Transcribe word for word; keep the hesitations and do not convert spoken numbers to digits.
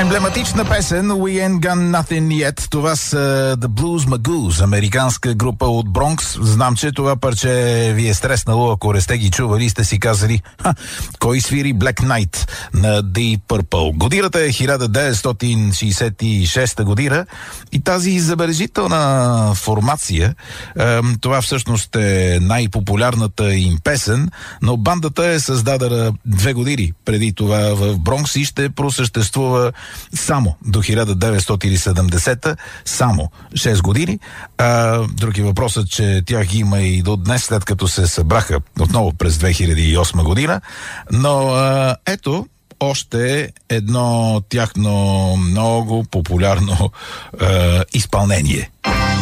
Емблематична песен We Ain't Got Nothing Yet. Това са The Blues Magoos, американска група от Бронкс. Знам, че това парче ви е стреснало, ако не сте ги чували, сте си казали: ха, кой свири Black Knight на Deep Purple? Годината е хиляда деветстотин шейсет и шеста година и тази забележителна формация, е, това всъщност е най-популярната им песен, но бандата е създадена две години преди това в Бронкс и ще просъществува само до хиляда деветстотин и седемдесета, само шест години. А, други въпросът, че тях има и до днес, след като се събраха отново през две хиляди и осма година. Но а, ето още едно тяхно много популярно а, изпълнение.